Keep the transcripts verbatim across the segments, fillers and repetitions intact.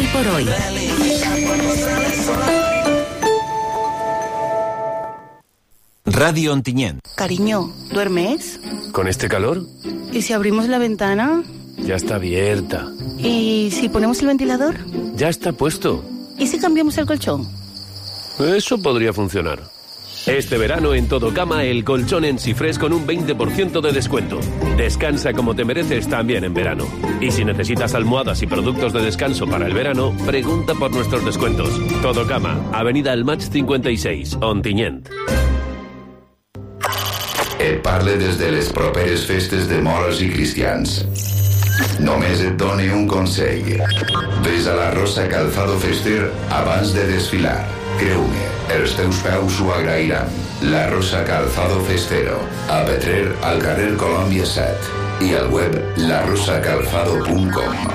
Hoy por hoy. Radio Ontinyent. Cariño, ¿duermes? ¿Con este calor? ¿Y si abrimos la ventana? Ya está abierta. ¿Y si ponemos el ventilador? Ya está puesto. ¿Y si cambiamos el colchón? Eso podría funcionar. Este verano en Todo Cama, el colchón en Sifrés con un veinte por ciento de descuento. Descansa como te mereces también en verano. Y si necesitas almohadas y productos de descanso para el verano, pregunta por nuestros descuentos. Todo Cama, Avenida El Maig cincuenta y seis, Ontinyent. Et parle des de les properes festes de moros i cristians. Només et done un consell. Ves a la Rosa Calzado Fester abans de desfilar. Creu-me, els teus peus ho agrairan. La Rosa Calzado Festero. A Petrer, al carrer Colòmbia set. I al web la rosa calzado punto com.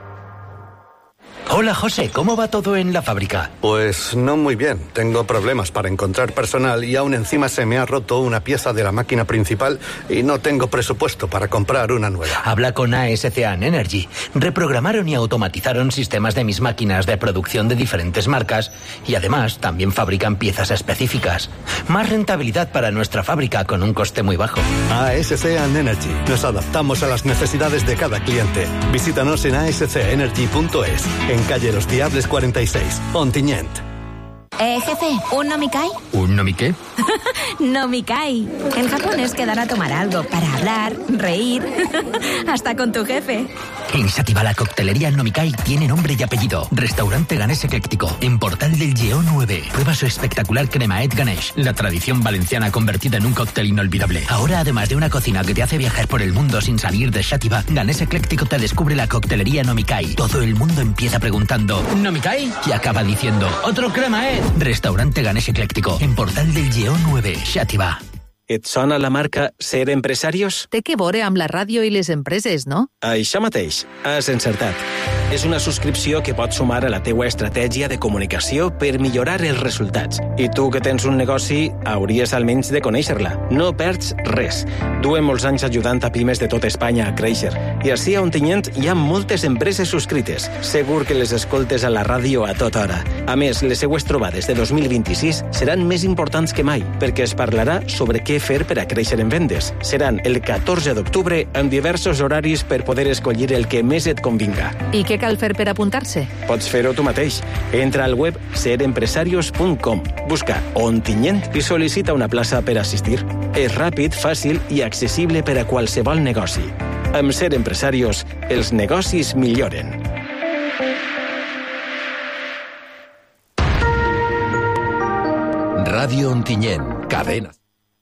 Hola, José, ¿cómo va todo en la fábrica? Pues no muy bien. Tengo problemas para encontrar personal y aún encima se me ha roto una pieza de la máquina principal y no tengo presupuesto para comprar una nueva. Habla con A S C A N Energy. Reprogramaron y automatizaron sistemas de mis máquinas de producción de diferentes marcas y además también fabrican piezas específicas. Más rentabilidad para nuestra fábrica con un coste muy bajo. A S C A N Energy. Nos adaptamos a las necesidades de cada cliente. Visítanos en a s c energy punto es. En calle Los Diables cuarenta y seis, Ontinyent. Eh, jefe, ¿un nomikai? ¿Un nomikai? Nomikai. En Japón es quedar a tomar algo para hablar, reír, hasta con tu jefe. En Sativa la coctelería Nomikai tiene nombre y apellido. Restaurante Ganés Ecléctico, en Portal del Lleó nueve. Prueba su espectacular cremaet Ganesh, la tradición valenciana convertida en un cóctel inolvidable. Ahora, además de una cocina que te hace viajar por el mundo sin salir de Sativa, Ganés Ecléctico te descubre la coctelería Nomikai. Todo el mundo empieza preguntando ¿Nomikai? Y acaba diciendo ¡otro cremaet! Restaurante Ganés Ecléctico, en Portal del Lleó nueve, Xàtiva. Et sona la marca Ser Empresarios? Té que veure amb la ràdio i les empreses, no? Això mateix, has encertat. És una subscripció que pot sumar a la teua estratègia de comunicació per millorar els resultats. I tu que tens un negoci, hauries almenys de conèixer-la. No perds res. Duem molts anys ajudant a pimes de tota Espanya a créixer. I així a Ontinyent hi ha moltes empreses subscrites. Segur que les escoltes a la ràdio a tota hora. A més, les seues trobades de dos mil vint-i-sis seran més importants que mai, perquè es parlarà sobre què fer per a créixer en vendes. Seran el catorze d'octubre en diversos horaris per poder escollir el que més et convinga. I què cal fer per apuntar-se? Pots fer-ho tu mateix. Entra al web ser empresarios punt com, busca Ontinyent i sol·licita una plaça per assistir. És ràpid, fàcil i accessible per a qualsevol negoci. Amb Ser Empresarios, els negocis milloren. Radio Ontinyent, cadena.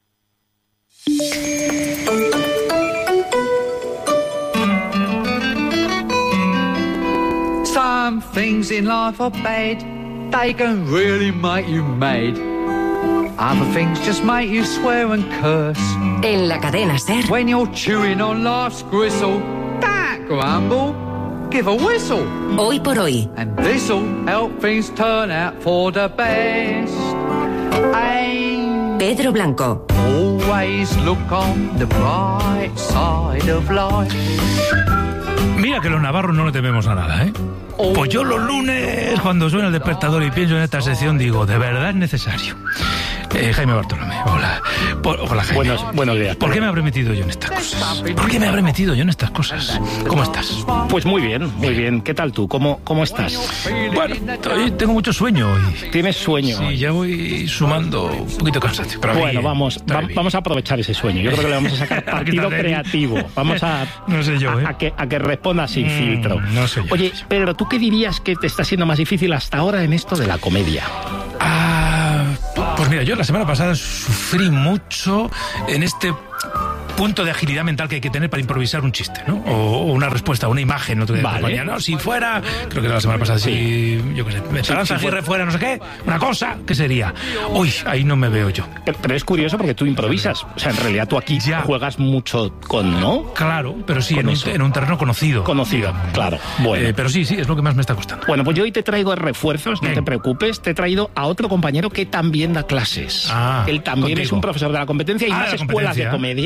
Some things in life are bad, they can really make you mad. Other things just make you swear and curse. En la cadena Ser. When you're chewing on life's gristle, don't grumble, give a whistle. Hoy por hoy. And this'll help things turn out for the best. And Pedro Blanco. Always look on the bright side of life. Mira que los navarros no le tememos a nada, ¿eh? Pues yo los lunes, cuando suena el despertador y pienso en esta sección, digo, de verdad es necesario. Eh, Jaime Bartolomé, hola. Por, hola, Jaime. Buenos, buenos días. ¿Por qué me habré metido yo en estas cosas? ¿Por qué me habré metido yo en estas cosas? ¿Cómo estás? Pues muy bien, muy bien. ¿Qué tal tú? ¿Cómo, cómo estás? Bueno, hoy tengo mucho sueño hoy. ¿Tienes sueño? Sí, ya voy sumando un poquito de cansancio. Pero bueno, bien, vamos, va, vamos a aprovechar ese sueño. Yo creo que le vamos a sacar partido creativo. Vamos a, no sé yo, ¿eh? a, a, que, a que responda sin mm, filtro. No sé yo. Oye, Pedro, ¿tú qué dirías que te está siendo más difícil hasta ahora en esto de la comedia? Ah, pues mira, yo la semana pasada sufrí mucho en este punto de agilidad mental que hay que tener para improvisar un chiste, ¿no? O, o una respuesta, una imagen, ¿no? Vale. Compañía, ¿no? Si fuera, creo que la semana pasada, sí, si, yo qué sé, me Esperanza sí, si fuera, fuera, no sé qué, una cosa, ¿qué sería? Uy, ahí no me veo yo. Pero, pero es curioso porque tú improvisas, o sea, en realidad tú aquí ya juegas mucho con, ¿no? Claro, pero sí, en un, en un terreno conocido. Conocido, claro. Bueno. Eh, pero sí, sí, es lo que más me está costando. Bueno, pues yo hoy te traigo refuerzos, no Bien. te preocupes, te he traído a otro compañero que también da clases. Ah, Él también contigo. es un profesor de la competencia, hay ah, más escuelas de comedia, hay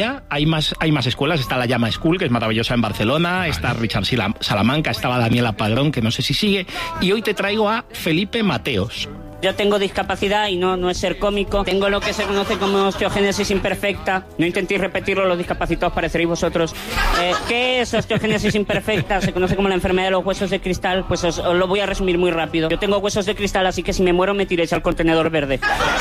hay más, hay más escuelas. Está la Llama School, que es maravillosa en Barcelona, vale. Está Richard Salamanca, está la Daniela Padrón, que no sé si sigue, y hoy te traigo a Felipe Mateos. Yo tengo discapacidad y no, no es ser cómico. Tengo lo que se conoce como osteogénesis imperfecta. No intentéis repetirlo, los discapacitados pareceréis vosotros. Eh, ¿Qué es osteogénesis imperfecta? Se conoce como la enfermedad de los huesos de cristal. Pues os, os lo voy a resumir muy rápido. Yo tengo huesos de cristal, así que si me muero me tiréis al contenedor verde.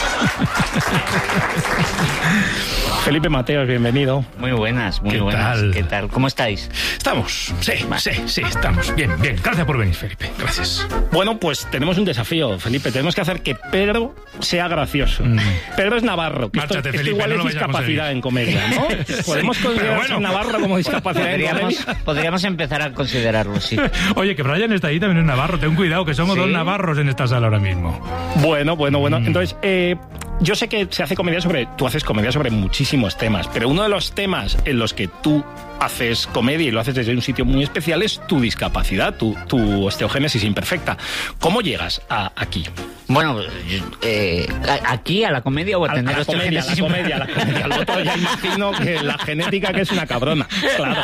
Felipe Mateos, bienvenido. Muy buenas, muy ¿Qué buenas. tal? ¿Qué tal? ¿Cómo estáis? Estamos, sí, sí, sí, estamos. Bien, bien. Gracias por venir, Felipe. Gracias. Bueno, pues tenemos un desafío, Felipe. Tenemos que hacer que Pedro sea gracioso. Mm. Pedro es navarro. Que Márchate, esto, Felipe, esto igual no es lo vais a discapacidad en comedia, ¿no? Sí, ¿Podemos considerar bueno. navarro como discapacidad podríamos, en comedia? Podríamos empezar a considerarlo, sí. Oye, que Brian está ahí también es navarro. Ten cuidado, que somos ¿Sí? dos navarros en esta sala ahora mismo. Bueno, bueno, bueno. Mm. Entonces, eh... yo sé que se hace comedia sobre... Tú haces comedia sobre muchísimos temas, pero uno de los temas en los que tú haces comedia y lo haces desde un sitio muy especial es tu discapacidad, tu, tu osteogénesis imperfecta. ¿Cómo llegas a aquí? Bueno, eh, ¿aquí a la comedia o a, a tener a la comedia, a la comedia, a la comedia. Al otro ya imagino que la genética que es una cabrona, claro.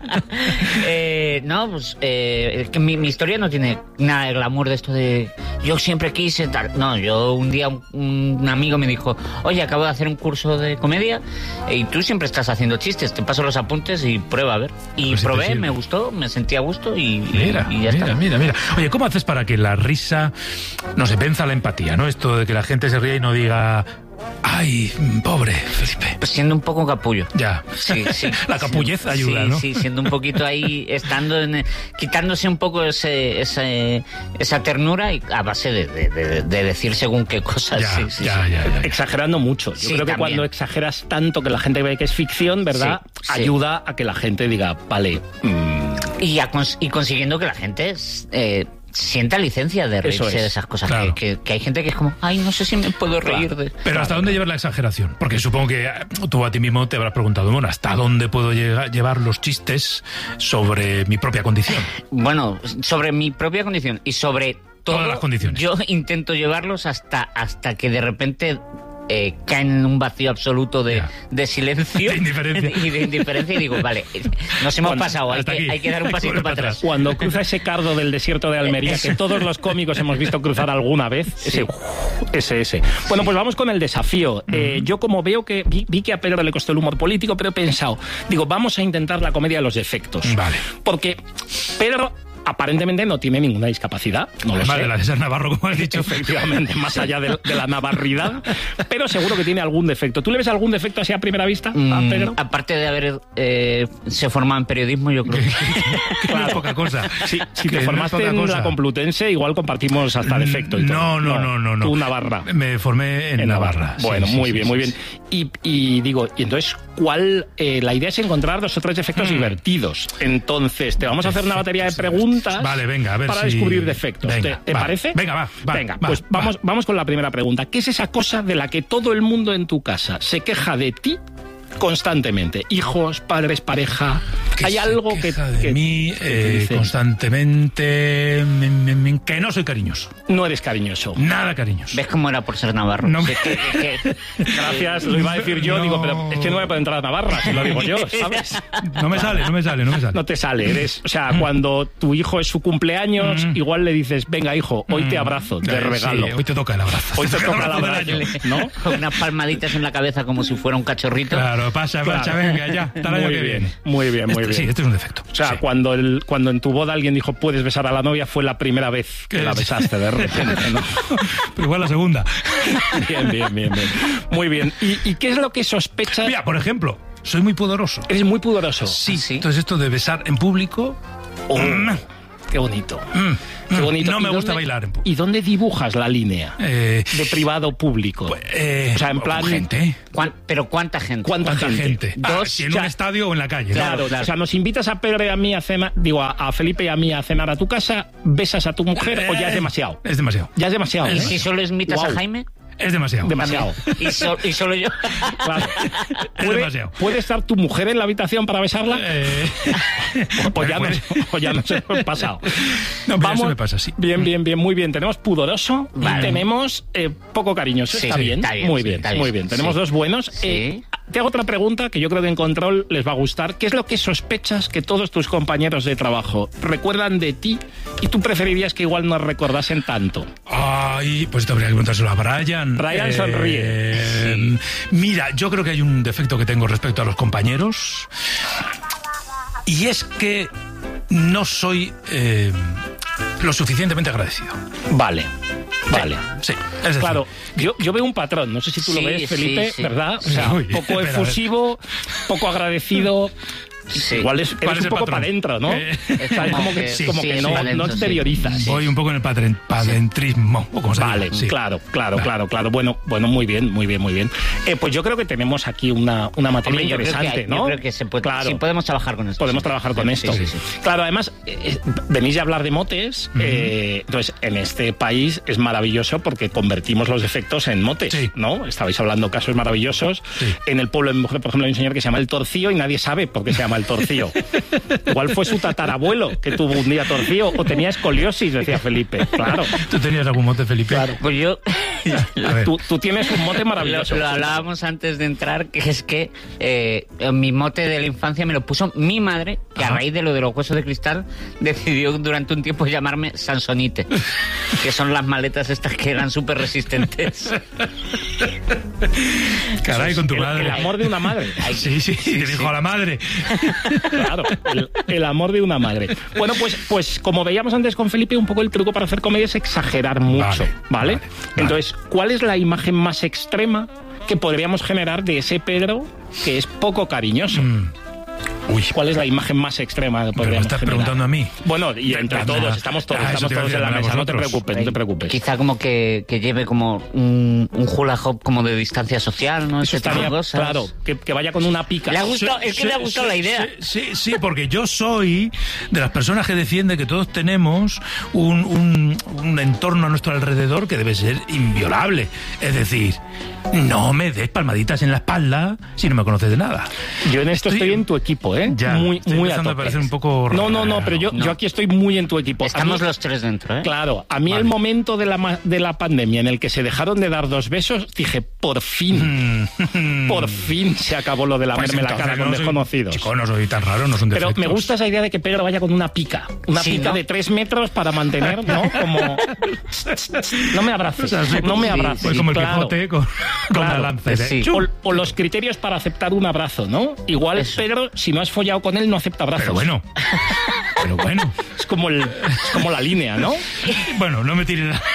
eh, no, pues eh, que mi, mi historia no tiene nada de glamour de esto de yo siempre quise tal. No, yo un día un, un amigo me dijo, oye, acabo de hacer un curso de comedia y tú siempre estás haciendo chistes, te paso los apuntes y prueba a ver. Y pues probé, si me gustó, me sentí a gusto y, mira, y ya mira, está. Mira, mira. Oye, ¿cómo haces para que la risa no se venza la empatía, ¿no? Esto de que la gente se ría y no diga... Ay, pobre Felipe. Pues siendo un poco capullo. Ya. Sí, sí. La capullez sí, ayuda, sí, ¿no? Sí, siendo un poquito ahí, estando en, quitándose un poco ese, ese, esa ternura y a base de, de, de, de decir según qué cosas. Ya, sí, sí, ya, sí. Ya, ya, ya. Exagerando mucho. Yo sí, creo que también. Cuando exageras tanto que la gente ve que es ficción, ¿verdad? Sí, sí. Ayuda a que la gente diga, vale. Mmm. Y, a cons- y consiguiendo que la gente... Eh, sienta licencia de reírse es, de esas cosas. Claro. Que, que, que hay gente que es como, ay, no sé si me puedo reír claro. de... Pero claro. ¿Hasta dónde llevar la exageración? Porque supongo que tú a ti mismo te habrás preguntado, bueno, ¿hasta dónde puedo llegar, llevar los chistes sobre mi propia condición? Bueno, sobre mi propia condición y sobre todo, todas las condiciones. Yo intento llevarlos hasta, hasta que de repente... Eh, caen en un vacío absoluto de, yeah. de silencio de indiferencia. y de indiferencia y digo, vale, nos hemos cuando, pasado, hay que, hay que dar un pasito para atrás. Cuando cruza ese cardo del desierto de Almería, que todos los cómicos hemos visto cruzar alguna vez, sí. ese, ese, ese. Bueno, sí. Pues vamos con el desafío. Mm. Eh, yo como veo que, vi, vi que a Pedro le costó el humor político, pero he pensado, digo, vamos a intentar la comedia de los defectos. Vale. Porque Pedro... aparentemente no tiene ninguna discapacidad. No Además lo sé. de la de ser navarro, como has dicho. Efectivamente, más allá de, de la navarridad. Pero seguro que tiene algún defecto. ¿Tú le ves algún defecto así a primera vista, mm, a Pedro? Aparte de haber eh, se formado en periodismo, yo creo que... claro. Es poca cosa. Sí, si te formaste no en cosa. La Complutense, igual compartimos hasta defecto y todo. No, no, no, no. no. Tú Navarra. Me formé en, en Navarra. Navarra. Bueno, sí, muy sí, bien, sí, muy sí, bien. Sí. Y, y digo, y entonces, ¿cuál? Eh, la idea es encontrar dos o tres defectos mm. divertidos. Entonces, te vamos a hacer una batería de preguntas. Vale, venga. A ver para si... descubrir defectos. Venga, ¿Te, te va, parece? Venga, va. va venga, va, pues va. Vamos, vamos con la primera pregunta. ¿Qué es esa cosa de la que todo el mundo en tu casa se queja de ti constantemente? Hijos, padres, pareja. ¿Hay algo que... de que mí eh, constantemente... Me, me, me, que no soy cariñoso. No eres cariñoso. Nada cariñoso. ¿Ves cómo era por ser navarro? No, sí, que, que, que... Gracias, lo iba a decir yo, no. digo, pero es que no me puede entrar a Navarra, si lo digo yo, ¿sabes? No me sale, no me sale, no me sale. No te sale, eres... O sea, mm. cuando tu hijo es su cumpleaños, mm. igual le dices, venga, hijo, hoy mm. te abrazo, te eh, regalo. Sí, hoy te toca el abrazo. Hoy te toca el abrazo, ¿no? Con unas palmaditas en la cabeza como si fuera un cachorrito. Claro, pasa, claro. pasa, venga, ya. Hasta el año muy que bien, viene. Muy bien, muy este, bien. Sí, este es un defecto. O sea, sí. cuando, el, cuando en tu boda alguien dijo, puedes besar a la novia, fue la primera vez que la besaste de repente, ¿no? Pero igual la segunda. Bien, bien, bien, bien. Muy bien. ¿Y, y qué es lo que sospechas? Mira, por ejemplo, soy muy pudoroso. ¿Eres muy pudoroso? Sí, sí. Entonces esto de besar en público... Oh, mm. Qué bonito. Mm. Qué bonito. No me gusta dónde, bailar en público. ¿Y dónde dibujas la línea? Eh, de privado público. Pues, eh, o sea, en plan... gente. ¿Cuán, ¿Pero cuánta gente? ¿Cuánta, ¿Cuánta gente? gente? Ah, Dos. Si en o sea, un estadio o en la calle. Claro, claro. O sea, nos invitas a Pedro y a mí a cenar, digo, a, a Felipe y a mí a cenar a tu casa, besas a tu mujer eh, o ya es demasiado. Es demasiado. Ya es demasiado. ¿Y ¿eh? si solo invitas wow. a Jaime? Es demasiado. Demasiado. ¿Y, so, y solo yo? Claro. Es ¿Puede, demasiado. ¿Puede estar tu mujer en la habitación para besarla? Eh... o, o, ya nos, o ya nos hemos pasado. No, pero Vamos, eso me pasa, sí. Bien, bien, bien, muy bien. Tenemos pudoroso vale. y tenemos eh, poco cariñoso. Sí, está, sí, bien? está bien. Muy sí, bien, está bien. muy bien. Tenemos sí. dos buenos. Sí. Eh, te hago otra pregunta que yo creo que en Control les va a gustar. ¿Qué es lo que sospechas que todos tus compañeros de trabajo recuerdan de ti y tú preferirías que igual no recordasen tanto? Ay, pues esto habría que preguntárselo a Brian. Brian Eh, sonríe. Sí. Mira, yo creo que hay un defecto que tengo respecto a los compañeros. Y es que no soy eh, lo suficientemente agradecido. Vale. Vale. Sí, es decir, claro, yo, yo veo un patrón, no sé si tú Sí, lo ves, sí, Felipe, sí. ¿verdad? O sea, Uy, poco espera, efusivo, poco agradecido. Sí. Igual es, ¿Cuál eres es un el poco patrón? para adentro, ¿no? Eh, Es O sea, como como que, que- como sí, que es no, para no adentro, sí. exteriorizas. voy un poco en el patren- padentrismo. O como se Vale, diga, sí. claro, claro, Vale. claro, claro. Bueno, bueno, muy bien, muy bien, muy bien. Eh, pues yo creo que tenemos aquí una, una materia Hombre, yo creo que interesante, hay- ¿no? Yo creo que se puede, Claro. sí, podemos trabajar con esto. Podemos sí. trabajar con Sí, esto. sí, sí. Claro, además, eh, venís a hablar de motes, eh, entonces en este país es maravilloso porque convertimos los defectos en motes, Sí. ¿no? Estabais hablando casos maravillosos. Sí. En el pueblo de mi mujer, por ejemplo, hay un señor que se llama el Torcío y nadie sabe por qué se llama el Torcío. Igual fue su tatarabuelo que tuvo un día torcido o tenía escoliosis, decía Felipe. Claro. ¿Tú tenías algún mote, Felipe? Claro. Pues yo... A ver. Tú, tú tienes un mote Lo, maravilloso. lo hablábamos antes de entrar, que es que eh, mi mote de la infancia me lo puso mi madre, que Ajá. a raíz de lo de los huesos de cristal decidió durante un tiempo llamarme Sansonite, que son las maletas estas que eran súper resistentes. Caray, con tu el, madre. el amor de una madre. Sí, sí, te dijo a la madre. Claro, el, el amor de una madre. Bueno, pues, pues como veíamos antes con Felipe, un poco el truco para hacer comedia es exagerar mucho, ¿vale? Vale, vale, Entonces, ¿cuál es la imagen más extrema que podríamos generar de ese Pedro que es poco cariñoso? Mm. Uy, ¿Cuál es la imagen más extrema que pero me podríamos estás generar? preguntando a mí. Bueno, y entre Anda. todos, estamos todos, Ah, eso estamos te iba a todos en la decir, mesa, no te vosotros. preocupes, no te preocupes. Quizá como que, que lleve como un, un hula hop como de distancia social, ¿no? Eso Ese tipo de estaría, cosas. claro, que, que vaya con una pica. Le ha gustado, es que le ha gustado la idea. Sí, sí, sí, porque yo soy de las personas que defiende que todos tenemos un, un, un entorno a nuestro alrededor que debe ser inviolable. Es decir, no me des palmaditas en la espalda si no me conoces de nada. Yo en esto Estoy- estoy en tu equipo, ¿eh? Ya, muy, estoy muy a empezando a tope. parecer un poco No, no, no, raro. pero yo, No. yo aquí estoy muy en tu equipo. A Estamos mí- los tres dentro, ¿eh? Claro, a mí Vale. el momento de la, ma- de la pandemia en el que se dejaron de dar dos besos, dije, por fin, Mm. por fin se acabó lo de la Pues verme la entonces cara no con soy- desconocidos. Chico, no soy tan raro, no son Pero defectos. me gusta esa idea de que Pedro vaya con una pica, una Sí, pica ¿no? de tres metros para mantener, ¿no? Como... No me abraces, O sea, soy no como- me sí, abraces. soy como el claro. Quijote con, con Claro, la lanza. ¿eh? sí. Chum. O, o los criterios para aceptar un abrazo, ¿no? Igual Eso. Pedro, si no has follado con él, no acepta abrazos. Pero bueno, pero bueno. Es como, el, es como la línea, ¿no? Bueno, no me tires la...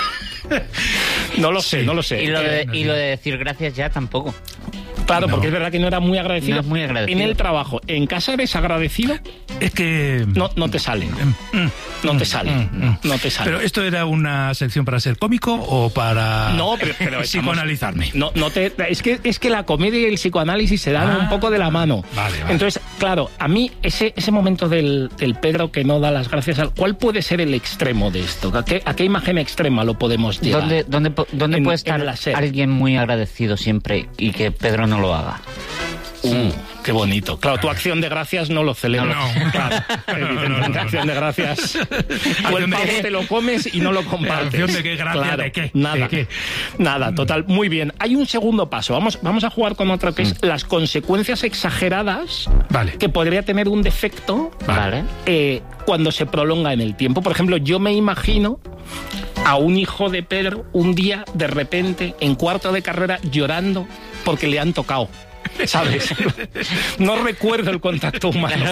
No lo sé, Sí. no lo sé. Y lo, de, Eh, y lo de decir gracias ya tampoco. Claro, No. porque es verdad que no era muy agradecido. No es muy agradecido. En el trabajo, en casa eres agradecido, Es que... no, no te sale. No te sale. mm. No te sale. ¿Pero esto era una sección para ser cómico o para No, pero, pero estamos- psicoanalizarme? No, no te, es, que, es que la comedia y el psicoanálisis se dan Ah, un poco de la mano. vale, vale. Entonces, claro, a mí ese, ese momento del, del Pedro que no da las gracias al... ¿Cuál puede ser el extremo de esto? ¿A qué, a qué imagen extrema lo podemos llevar? ¿Dónde, dónde, po- dónde En- puede en estar la SER. alguien muy agradecido siempre y que Pedro no lo haga? Uh, qué bonito. Claro, tu acción de gracias no lo celebras. No. Claro, No, evidentemente, no, no, no. acción de gracias. Tú el Acción de pavo qué? te lo comes y no lo compartes. Acción de qué, gracia, Claro, ¿de qué? Nada. ¿De qué? Nada, total. Muy bien. Hay un segundo paso. Vamos, vamos a jugar con otro que es las consecuencias exageradas Vale. que podría tener un defecto Vale. eh, cuando se prolonga en el tiempo. Por ejemplo, yo me imagino a un hijo de Pedro un día de repente en cuarto de carrera llorando porque le han tocado. ¿Sabes? No recuerdo el contacto humano.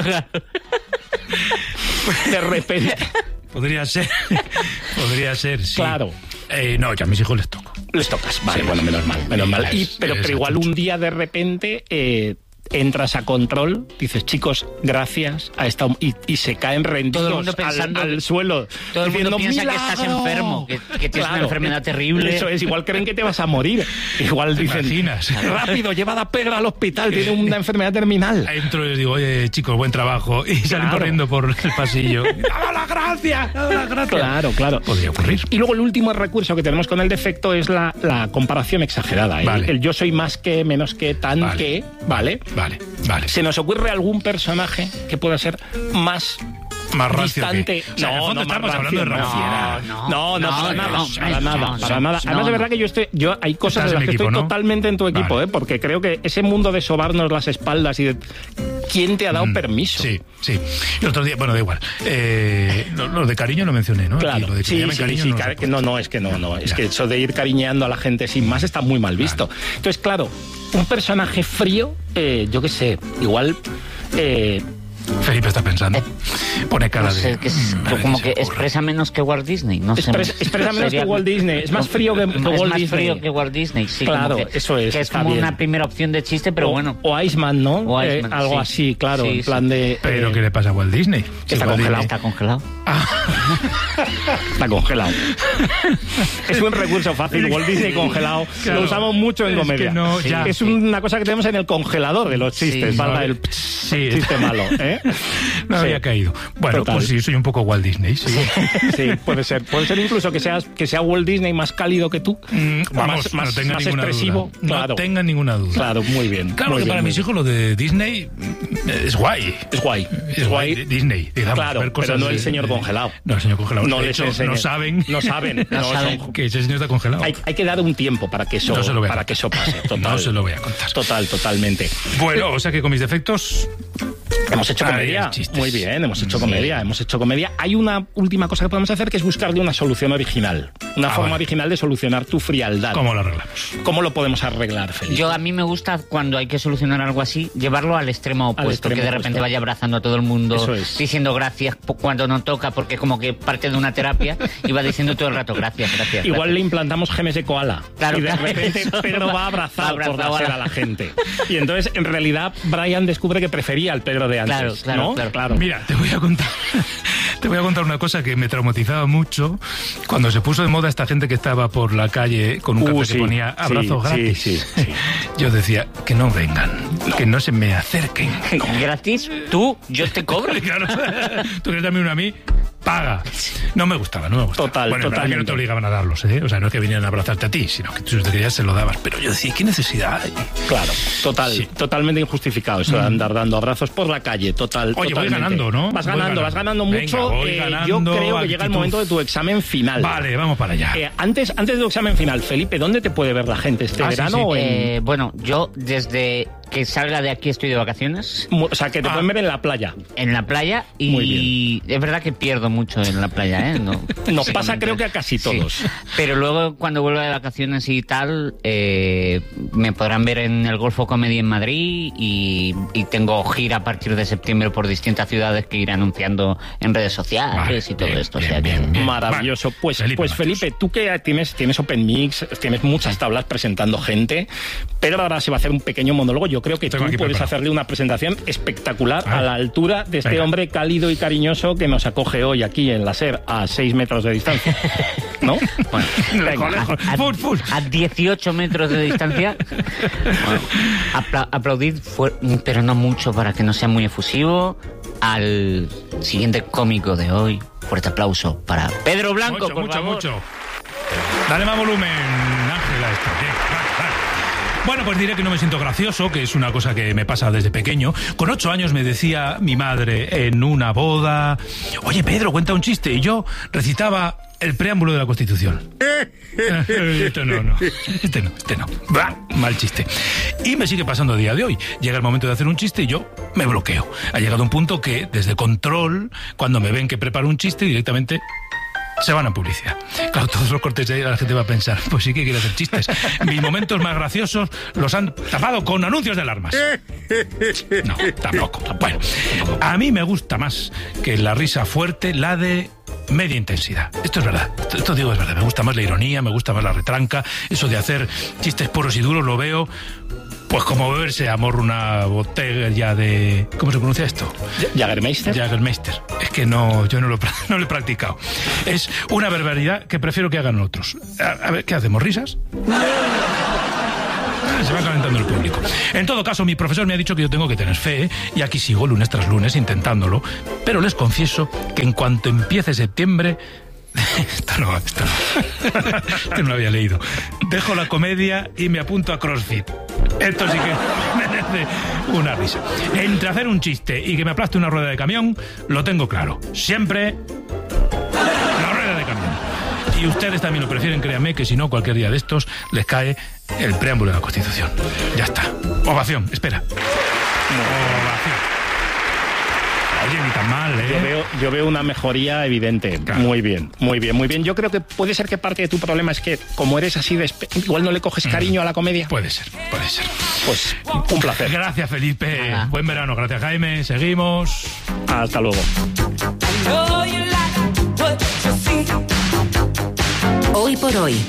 De repente. Podría ser. Podría ser, sí. Claro. Eh, no, yo a mis hijos les toco. Les tocas. Vale, Sí, bueno, sí, menos sí. mal, menos mal. Y, Es- pero, es pero igual mucho. un día de repente eh, entras a control, dices, chicos, gracias a esta... Y, y se caen rendidos Todo el mundo al- pensando- al, suelo. Todo el mundo diciendo, piensa que estás "¡Milagro!". enfermo, que, que tienes Claro. una enfermedad terrible. Eso es, igual creen que te vas a morir. Igual ¿Te dicen, imaginas? rápido, llevad a Pedro al hospital, tiene una enfermedad terminal. Entro y les digo, oye, chicos, buen trabajo. Y salen Claro. corriendo por el pasillo. ¡Dado las gracias! ¡Dado las gracias! Claro, claro. Podría ocurrir. Y luego el último recurso que tenemos con el defecto es la, la comparación exagerada. ¿eh? Vale. El yo soy más que, menos que, tan Vale. que, ¿vale? Vale, vale. ¿Se nos ocurre algún personaje que pueda ser más Más rancio distante. que- o sea, en el fondo estamos hablando de ranciera. No, no, no, No, para no, nada, no, para no, nada, no, para no, nada. no, Además, de no. verdad que yo estoy, yo hay cosas Estás en las en que mi equipo, estoy ¿no? totalmente en tu equipo, Vale. ¿eh? Porque creo que ese mundo de sobarnos las espaldas y de... ¿Quién te ha dado Mm, permiso? Sí, sí. Y el otro día, bueno, da igual. Eh, lo, lo de cariño lo mencioné, ¿no? Aquí, Claro, lo de que me sí, llamen sí, cariño sí, no ca- se que no, no, es que no, no, es que eso de ir cariñeando a la gente sin más está muy mal visto. Entonces, claro, un personaje frío, eh, yo qué sé, igual... Eh, Felipe está pensando. Pone cara No sé, de... que es mm, a ver como qué que se le ocurre. expresa menos que Walt Disney. No sé. Expres- expresa menos Sería- que Walt Disney. Es más frío que, que es Walt más Disney. frío que Walt Disney, sí. Claro, como que, eso es, Que es está como bien. una primera opción de chiste, pero o, bueno. O Iceman, ¿no? O Eh, Iceman, algo sí. así, claro, Sí, en sí. plan de... Pero eh, ¿qué le pasa a Walt Disney? que está Walt congelado. Está congelado. Está congelado. Es un recurso fácil, Walt Disney congelado. Claro. Lo usamos mucho en Es comedia. que no, ya. es una cosa que tenemos en el congelador de los chistes, Sí, valga no, el sí. chiste malo, ¿eh? No Sí. había caído. Bueno, Total. pues sí, soy un poco Walt Disney, sí. Sí, puede ser. Puede ser incluso que seas que sea Walt Disney más cálido que tú. Mm, O vamos, más, más, no tenga más ninguna expresivo. duda. Claro. No tengan ninguna duda. Claro, muy bien. Claro muy que bien, para muy mis bien. hijos lo de Disney mm, es guay. Es guay. Es guay. de Disney, digamos. Claro, ver cosas pero no el de- señor de- congelado. No, el señor congelado. No de les hecho, enseñen. no saben. No saben. No no saben. son- Que ese señor está congelado. Hay, hay que dar un tiempo para que eso, No se lo voy a para contar. que eso pase. Total. No se lo voy a contar. Total, totalmente. Bueno, o sea que con mis defectos... Hemos hecho Ahí comedia. hay chistes. Muy bien, hemos hecho Sí. comedia, hemos hecho comedia. Hay una última cosa que podemos hacer que es buscarle una solución original. Una Ah, forma vale. original de solucionar tu frialdad. ¿Cómo lo arreglamos? ¿Cómo lo podemos arreglar, Felipe? Yo a mí me gusta cuando hay que solucionar algo así, llevarlo al extremo opuesto, extremo que de opuesto. repente vaya abrazando a todo el mundo, Eso es. diciendo gracias po- cuando no toca, porque como que parte de una terapia y va diciendo todo el rato gracias, gracias. Igual gracias. le implantamos gemes de koala. Claro, y de claro, repente eso. Pedro va abrazado Va por la abrazado a ser la- a la gente. Y entonces, en realidad, Brian descubre que prefería al Pedro de antes. Claro, claro, ¿no? claro. Mira, te voy a contar. Te voy a contar una cosa que me traumatizaba mucho cuando se puso de moda esta gente que estaba por la calle con un Uh, cartel sí, que ponía abrazos sí, gratis. sí, sí, sí. Yo decía, que no vengan, que no se me acerquen. Gratis, tú, yo te cobro. Claro. Tú quieres darme uno a mí, paga. No me gustaba, no me gustaba. Total, bueno, es verdad que no totalmente. te obligaban a darlos, ¿eh? O sea, no es que vinieran a abrazarte a ti, sino que tú si te querías se lo dabas. Pero yo decía, ¿qué necesidad hay? Claro, total, Sí. totalmente injustificado eso de andar dando abrazos por la calle, total. Oye, voy totalmente. ganando, ¿no? Vas Voy ganando, ganando. vas ganando Venga, mucho. voy Eh, ganando, yo creo que llega el actitud. momento de tu examen final. Vale, vamos para allá. Eh, antes, antes de tu examen final, Felipe, ¿dónde te puede ver la gente? ¿Este Ah, sí, verano sí. o en...? Eh, bueno, yo desde que salga de aquí estoy de vacaciones. Mu- O sea, que te Ah. pueden ver en la playa. En la playa y Muy es verdad que pierdo mucho en la playa, ¿eh? No, Nos sí, pasa no, creo que a casi sí. todos. Pero luego cuando vuelva de vacaciones y tal, eh, me podrán ver en el Golfo Comedy en Madrid y, y tengo gira a partir de septiembre por distintas ciudades que iré anunciando en redes sociales Vale, y todo bien, esto. bien, o sea que- bien, bien. Maravilloso. Vale. Pues, Felipe pues Matius. Felipe, tú que tienes, tienes Open Mix, tienes muchas tablas presentando gente, pero ahora se va a hacer un pequeño monólogo. Yo creo que Tengo tú aquí puedes preparado. hacerle una presentación espectacular A ver. a la altura de este Venga. hombre cálido y cariñoso que nos acoge hoy aquí en la SER a seis metros de distancia. ¿No? Bueno, Lejos, lejos. A, Full, full. a dieciocho metros de distancia. Bueno, apla- aplaudid, fue- pero no mucho para que no sea muy efusivo, al siguiente cómico de hoy. Fuerte aplauso para Pedro Blanco, Mucho, por mucho, favor. mucho. Dale más volumen, Ángela, esto. Bien, vale, vale. Bueno, pues diré que no me siento gracioso, que es una cosa que me pasa desde pequeño. Con ocho años me decía mi madre en una boda, oye Pedro, cuenta un chiste, y yo recitaba el preámbulo de la Constitución. Este no, no. Este no, este no. Bah, mal chiste. Y me sigue pasando a día de hoy. Llega el momento de hacer un chiste y yo me bloqueo. Ha llegado un punto que, desde control, cuando me ven que preparo un chiste, directamente se van a publicidad. Claro, todos los cortes de ahí la gente va a pensar, pues sí que quiere hacer chistes. Mis momentos más graciosos los han tapado con anuncios de alarmas. No, tampoco. Bueno, a mí me gusta más que la risa fuerte, la de media intensidad. Esto es verdad. Esto, esto digo es verdad. Me gusta más la ironía, me gusta más la retranca. Eso de hacer chistes puros y duros lo veo pues como beberse a morro una botella de... ¿Cómo se pronuncia esto? ¿Jagermeister? Jagermeister. Es que no, yo no lo, pra- no lo he practicado. Es una barbaridad que prefiero que hagan otros. A, a ver, ¿qué hacemos? ¿Risas? Se va calentando el público. En todo caso, mi profesor me ha dicho que yo tengo que tener fe, ¿eh? Y aquí sigo lunes tras lunes intentándolo, pero les confieso que en cuanto empiece septiembre Esto no, esto no. Esto no lo había leído. Dejo la comedia y me apunto a CrossFit. Esto sí que merece una risa. Entre hacer un chiste y que me aplaste una rueda de camión, lo tengo claro. Siempre la rueda de camión. Y ustedes también lo prefieren, créanme, que si no, cualquier día de estos les cae el preámbulo de la Constitución. Ya está. Ovación, espera. Ovación. Oye, ni tan mal, ¿eh? Yo veo, yo veo una mejoría evidente. Claro. Muy bien, muy bien, muy bien. Yo creo que puede ser que parte de tu problema es que, como eres así, de igual no le coges cariño a la comedia. Puede ser, puede ser. Pues un placer. Gracias, Felipe. Nada. Buen verano. Gracias, Jaime. Seguimos. Hasta luego. Hoy por hoy.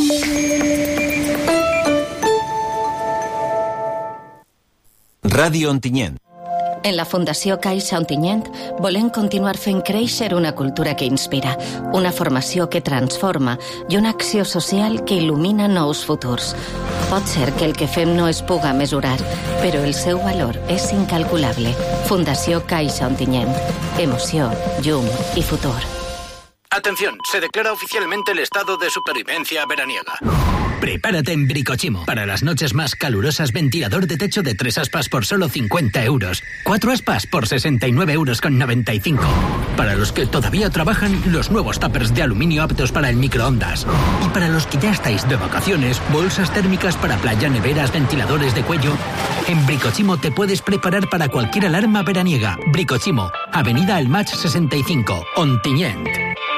Ràdio Ontinyent. En la Fundació Caixa Ontinyent volem continuar fent créixer una cultura que inspira, una formació que transforma i una acció social que il·lumina nous futurs. Pot ser que el que fem no es puga mesurar, però el seu valor és incalculable. Fundació Caixa Ontinyent. Emoció, llum i futur. Atención, se declara oficialmente el estado de supervivencia veraniega. Prepárate en Bricochimo. Para las noches más calurosas, ventilador de techo de tres aspas por solo cincuenta euros. Cuatro aspas por sesenta y nueve euros con noventa y cinco. Para los que todavía trabajan, los nuevos tuppers de aluminio aptos para el microondas. Y para los que ya estáis de vacaciones, bolsas térmicas para playa, neveras, ventiladores de cuello. En Bricochimo te puedes preparar para cualquier alarma veraniega. Bricochimo, Avenida El Match sesenta y cinco, Ontinyent.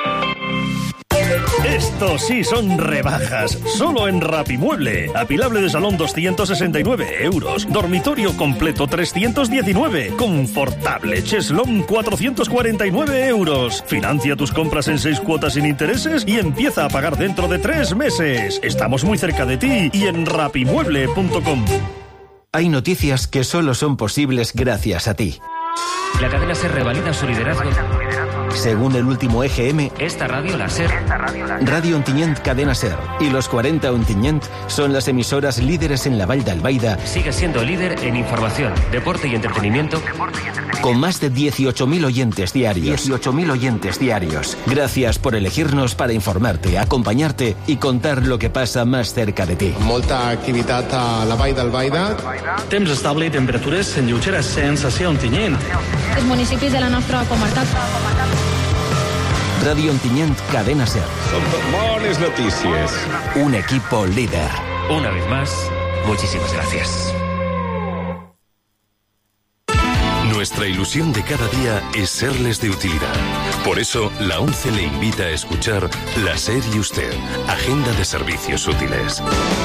Estos sí son rebajas, solo en Rapimueble. Apilable de salón doscientos sesenta y nueve euros. Dormitorio completo trescientos diecinueve. Confortable cheslón cuatrocientos cuarenta y nueve euros. Financia tus compras en seis cuotas sin intereses y empieza a pagar dentro de tres meses. Estamos muy cerca de ti y en rapimueble punto com. Hay noticias que solo son posibles gracias a ti. La cadena SER revalida su liderazgo. Según el último E G M, esta radio, la SER, Radio Ontinyent Cadena SER y los cuarenta Ontinyent son las emisoras líderes en la Vall d'Albaida. Sigue siendo líder en información, deporte y entretenimiento. Con más de dieciocho mil oyentes diarios. dieciocho mil oyentes diarios. Gracias por elegirnos para informarte, acompañarte y contar lo que pasa más cerca de ti. Molta activitat a la Vall d'Albaida. Temps estable i temperatures en lleugeres sensació Ontinyent. Els municipis de la nostra comarca. Radio Ontinyent Cadena SER. Son buenas noticias. Un equipo líder. Una vez más, muchísimas gracias. Nuestra ilusión de cada día es serles de utilidad. Por eso, la ONCE le invita a escuchar La SER y Usted, Agenda de Servicios Útiles.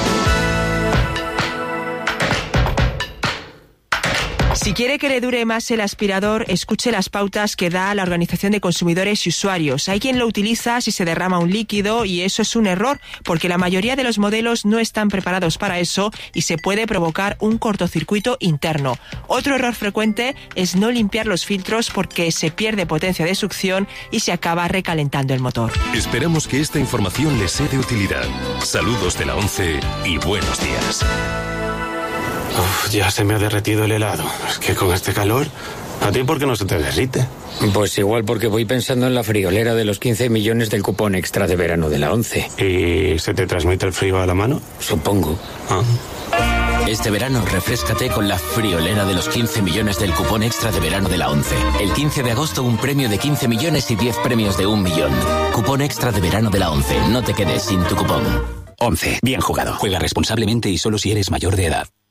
Si quiere que le dure más el aspirador, escuche las pautas que da la Organización de Consumidores y Usuarios. Hay quien lo utiliza si se derrama un líquido y eso es un error, porque la mayoría de los modelos no están preparados para eso y se puede provocar un cortocircuito interno. Otro error frecuente es no limpiar los filtros porque se pierde potencia de succión y se acaba recalentando el motor. Esperamos que esta información les sea de utilidad. Saludos de la ONCE y buenos días. Uf, ya se me ha derretido el helado. Es que con este calor, ¿a ti por qué no se te derrite? Pues igual porque voy pensando en la friolera de los quince millones del cupón extra de verano de la ONCE. ¿Y se te transmite el frío a la mano? Supongo. Ah. Este verano refréscate con la friolera de los quince millones del cupón extra de verano de la ONCE. El quince de agosto un premio de quince millones y diez premios de un millón. Cupón extra de verano de la ONCE. No te quedes sin tu cupón. ONCE. Bien jugado. Juega responsablemente y solo si eres mayor de edad.